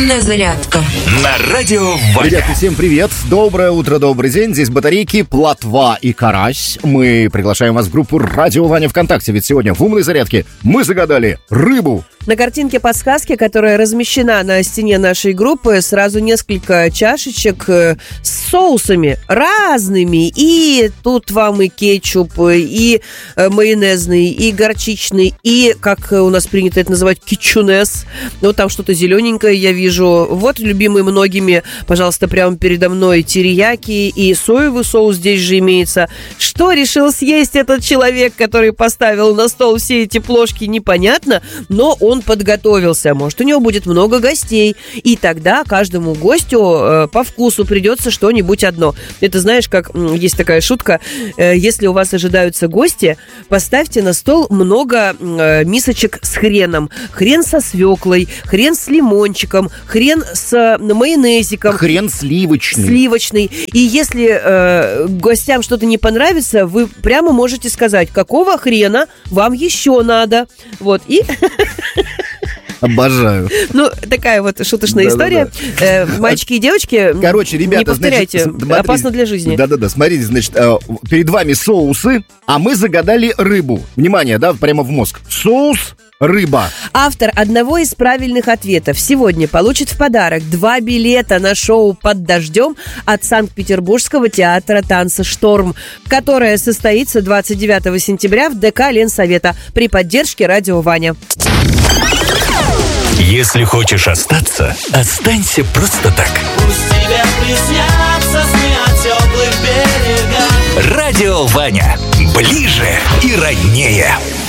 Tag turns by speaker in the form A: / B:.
A: Умная зарядка
B: на радио Ваня.
C: Ребята, всем привет. Доброе утро, добрый день. Здесь батарейки, плотва и карась. Мы приглашаем вас в группу Радио Ваня ВКонтакте. Ведь сегодня в умной зарядке мы загадали рыбу.
D: На картинке подсказки, которая размещена на стене нашей группы, сразу несколько чашечек с соусами разными. И тут вам и кетчуп, и майонезный, и горчичный, и, как у нас принято это называть, кетчунес. Ну, там что-то зелененькое я вижу. Вот, любимый многими, пожалуйста, прямо передо мной терияки, и соевый соус здесь же имеется. Что решил съесть этот человек, который поставил на стол все эти плошки, непонятно, но он подготовился. Может, у него будет много гостей, и тогда каждому гостю по вкусу придется что-нибудь одно. Это, знаешь, как есть такая шутка, если у вас ожидаются гости, поставьте на стол много мисочек с хреном. Хрен со свеклой, хрен с лимончиком, хрен с майонезиком.
C: Хрен сливочный.
D: Сливочный. И если гостям что-то не понравится, вы прямо можете сказать, какого хрена вам еще надо. Вот, и...
C: Обожаю.
D: Ну, такая вот шуточная история. Мальчики и девочки,
C: короче, ребята,
D: не повторяйте,
C: значит,
D: опасно для жизни.
C: Да-да-да, смотрите, значит, перед вами соусы, а мы загадали рыбу. Внимание, да, прямо в мозг. Соус, рыба.
D: Автор одного из правильных ответов сегодня получит в подарок 2 билета на шоу «Под дождем» от Санкт-Петербургского театра танца «Шторм», которое состоится 29 сентября в ДК Ленсовета при поддержке Радио Ваня.
B: Если хочешь остаться, останься просто так.
E: Пусть тебе приснятся сны о теплых берегах.
B: Радио Ваня. Ближе и роднее.